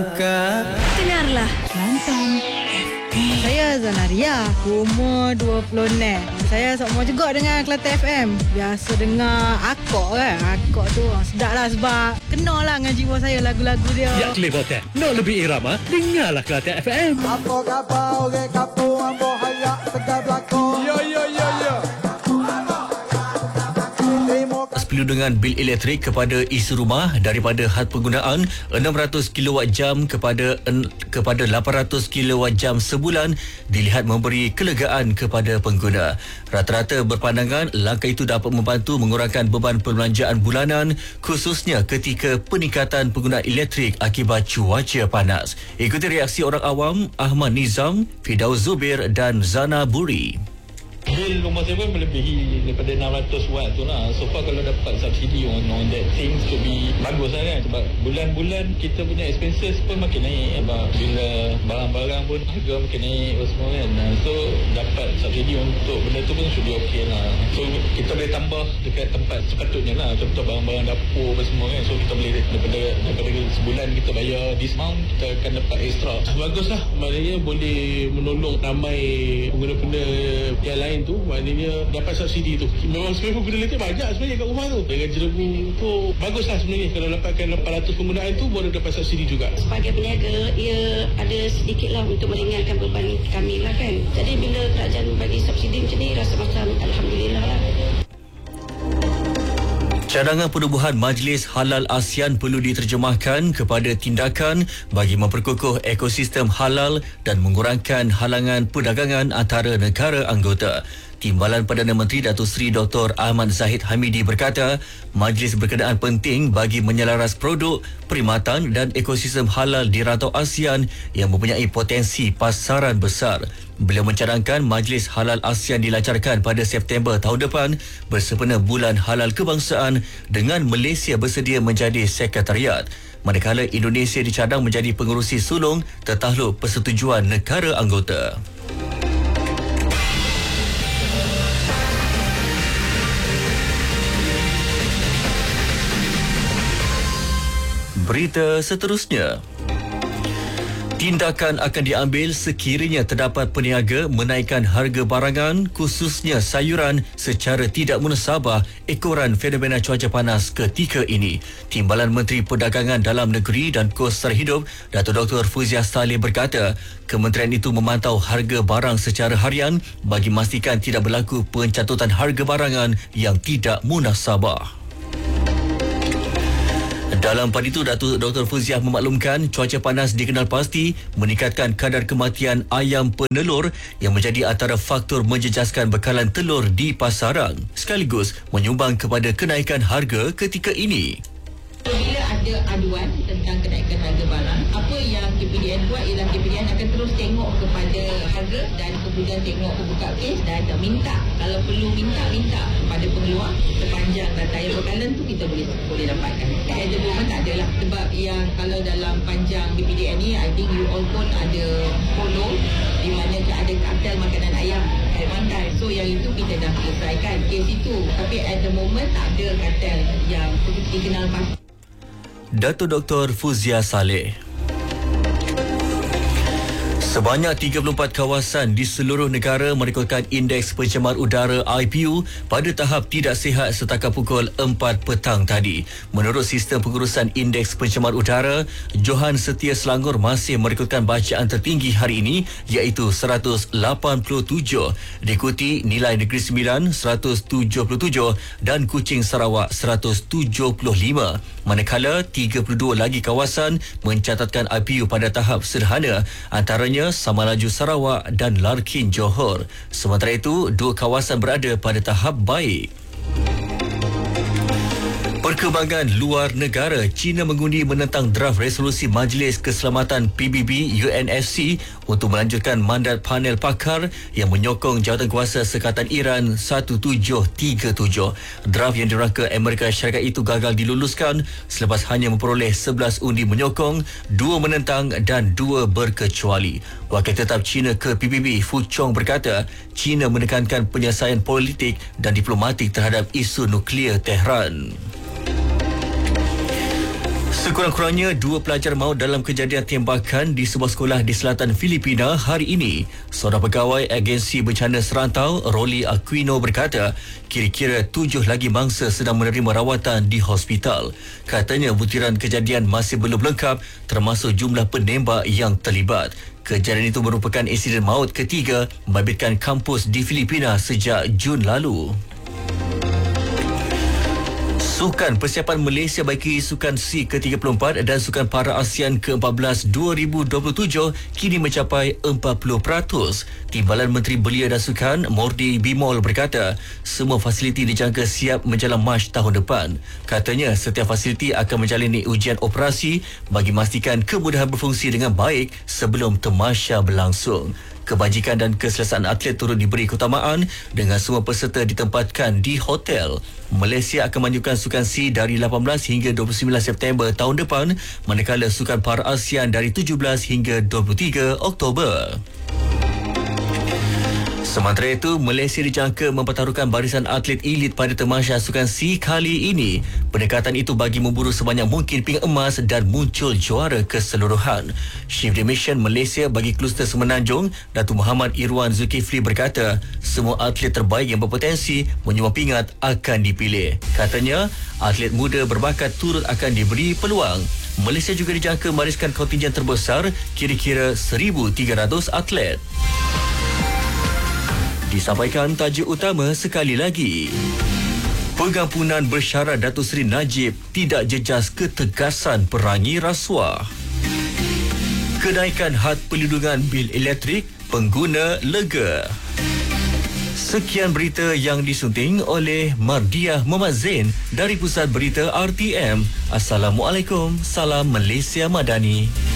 Dengarlah Kelantan. Saya Zanaria, umur 26. Saya sama juga dengan Kelantan FM. Biasa dengar Akok kan. Akok tu sedap lah sebab kena lah dengan jiwa saya lagu-lagu dia. Ya, Clevotan. No lebih irama, dengarlah Kelantan FM. Apa orang kampung ambo hayak tegar belakang. Yo. Sepelu dengan bil elektrik kepada isi rumah daripada had penggunaan 600 kWh kepada 800 kWh sebulan dilihat memberi kelegaan kepada pengguna. Rata-rata berpandangan langkah itu dapat membantu mengurangkan beban perbelanjaan bulanan khususnya ketika peningkatan penggunaan elektrik akibat cuaca panas. Ikuti reaksi orang awam Ahmad Nizam, Fidaus Zubir dan Zana Buri. Bil rumah saya pun melebihi daripada 600 watt tu lah. So far kalau dapat subsidi on that things could be bagus lah kan. Sebab bulan-bulan kita punya expenses pun makin naik. Sebab bila barang-barang pun harga makin naik semua kan. So dapat subsidi untuk benda tu pun should be okay lah. So kita boleh tambah dekat tempat sepatutnya lah. Contoh barang-barang dapur apa semua kan. So kita boleh daripada sebulan kita bayar discount, kita akan dapat extra. Bagus lah. Maknanya boleh menolong ramai pengguna-pengguna yang lain tu, maknanya dapat subsidi tu. Memang sebenarnya pengguna elektrik banyak sebenarnya kat rumah tu. Dengan Jerebu tu baguslah sebenarnya kalau dapatkan 800 penggunaan tu baru dapat subsidi juga. Sebagai peniaga, ia ada sedikitlah untuk meringankan beban kami lah kan. Jadi bila kerajaan bagi subsidi macam ni, rasa macam Alhamdulillah lah. Cadangan penubuhan Majlis Halal ASEAN perlu diterjemahkan kepada tindakan bagi memperkukuh ekosistem halal dan mengurangkan halangan perdagangan antara negara anggota. Timbalan Perdana Menteri Datuk Seri Dr. Ahmad Zahid Hamidi berkata, majlis berkenaan penting bagi menyelaras produk, perkhidmatan dan ekosistem halal di rantau ASEAN yang mempunyai potensi pasaran besar. Beliau mencadangkan Majlis Halal ASEAN dilancarkan pada September tahun depan bersempena Bulan Halal Kebangsaan dengan Malaysia bersedia menjadi sekretariat. Manakala Indonesia dicadang menjadi pengerusi sulung tertakluk persetujuan negara anggota. Berita seterusnya. Tindakan akan diambil sekiranya terdapat peniaga menaikkan harga barangan khususnya sayuran secara tidak munasabah ekoran fenomena cuaca panas ketika ini. Timbalan Menteri Perdagangan Dalam Negeri dan Kos Sara Hidup Datuk Dr. Fuzia Saleh berkata, kementerian itu memantau harga barang secara harian bagi memastikan tidak berlaku pencatutan harga barangan yang tidak munasabah. Dalam pada itu, Datuk Dr. Fuziah memaklumkan cuaca panas dikenal pasti meningkatkan kadar kematian ayam penelur yang menjadi antara faktor menjejaskan bekalan telur di pasaran sekaligus menyumbang kepada kenaikan harga ketika ini. Bila ada aduan tentang kenaikan harga barang, apa yang KPDN buat ialah KPDN akan terus tengok kepada harga dan kemudian tengok buka kes dan minta, kalau perlu minta kepada pengeluar sepanjang rantaian bekalan tu kita boleh dapatkan. At the moment tak adalah, sebab yang kalau dalam panjang KPDN ni I think you all pun ada follow di mana ada kartel makanan ayam at one time. So yang itu kita dah selesaikan kes itu, tapi at the moment tak ada kartel yang dikenal pasti. Datuk Dr. Fuzia Saleh. Sebanyak 34 kawasan di seluruh negara merekodkan indeks pencemar udara IPU pada tahap tidak sihat setakat pukul 4 petang tadi. Menurut sistem pengurusan indeks pencemar udara, Johan Setia Selangor masih merekodkan bacaan tertinggi hari ini iaitu 187, diikuti nilai Negeri Sembilan 177 dan Kuching Sarawak 175. Manakala 32 lagi kawasan mencatatkan IPU pada tahap sederhana, antaranya Samalaju Sarawak dan Larkin Johor. Sementara itu, 2 kawasan berada pada tahap baik. Perkembangan luar negara, China mengundi menentang draft resolusi Majlis Keselamatan PBB UNFC untuk melanjutkan mandat panel pakar yang menyokong jawatankuasa Sekatan Iran 1737. Draft yang dirangka Amerika Syarikat itu gagal diluluskan selepas hanya memperoleh 11 undi menyokong, 2 menentang dan 2 berkecuali. Wakil Tetap China ke PBB Fu Chong berkata, China menekankan penyelesaian politik dan diplomatik terhadap isu nuklear Tehran. Sekurang-kurangnya 2 pelajar maut dalam kejadian tembakan di sebuah sekolah di selatan Filipina hari ini. Seorang pegawai agensi bencana serantau, Rolly Aquino berkata, kira-kira 7 lagi mangsa sedang menerima rawatan di hospital. Katanya butiran kejadian masih belum lengkap termasuk jumlah penembak yang terlibat. Kejadian itu merupakan insiden maut ketiga membabitkan kampus di Filipina sejak Jun lalu. Sukan Persiapan Malaysia bagi Sukan C ke-34 dan Sukan Para ASEAN ke-14 2027 kini mencapai 40%. Timbalan Menteri Belia dan Sukan Mordi Bimol berkata, semua fasiliti dijangka siap menjelang Mac tahun depan. Katanya setiap fasiliti akan menjalani ujian operasi bagi memastikan kemudahan berfungsi dengan baik sebelum tamasya berlangsung. Kebajikan dan keselesaan atlet turut diberi keutamaan dengan semua peserta ditempatkan di hotel. Malaysia akan melanjutkan Sukan C dari 18 hingga 29 September tahun depan, manakala Sukan Para ASEAN dari 17 hingga 23 Oktober. Sementara itu, Malaysia dijangka mempertaruhkan barisan atlet elit pada tamasya Sukan C kali ini. Pendekatan itu bagi memburu sebanyak mungkin ping emas dan muncul juara keseluruhan. Chief de Mission Malaysia bagi kluster Semenanjung, Datuk Muhammad Irwan Zulkifli berkata, semua atlet terbaik yang berpotensi menyumbang pingat akan dipilih. Katanya, atlet muda berbakat turut akan diberi peluang. Malaysia juga dijangka mewariskan kontingen terbesar, kira-kira 1,300 atlet. Disampaikan tajuk utama sekali lagi. Pengampunan bersyarat Datuk Seri Najib tidak jejas ketegasan perangi rasuah. Kenaikan had perlindungan bil elektrik, pengguna lega. Sekian berita yang disunting oleh Mardiah Muhammad Zain dari Pusat Berita RTM. Assalamualaikum, salam Malaysia Madani.